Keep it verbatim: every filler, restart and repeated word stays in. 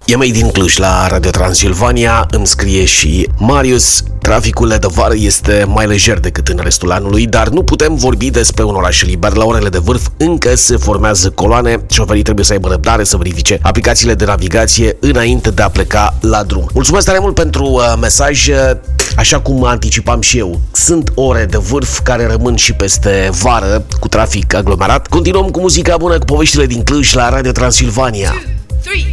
E mai din Cluj la Radio Transilvania, îmi scrie și Marius. Traficul de vară este mai lejer decât în restul anului, dar nu putem vorbi despre un oraș liber. La orele de vârf încă se formează coloane, șoferii trebuie să aibă răbdare să verifice aplicațiile de navigație înainte de a pleca la drum. Mulțumesc tare mult pentru uh, mesaj. Așa cum anticipam și eu, sunt ore de vârf care rămân și peste vară cu trafic aglomerat. Continuăm cu muzica bună, cu poveștile din Cluj la Radio Transilvania. Two, three.